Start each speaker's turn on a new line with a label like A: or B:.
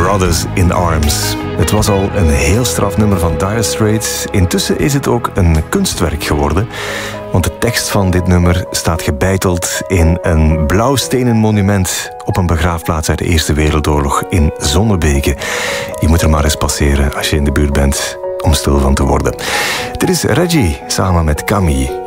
A: Brothers in Arms. Het was al een heel straf nummer van Dire Straits. Intussen is het ook een kunstwerk geworden. Want de tekst van dit nummer staat gebeiteld in een blauw stenen monument op een begraafplaats uit de Eerste Wereldoorlog in Zonnebeke. Je moet er maar eens passeren als je in de buurt bent om stil van te worden. Dit is Reggie samen met Camille.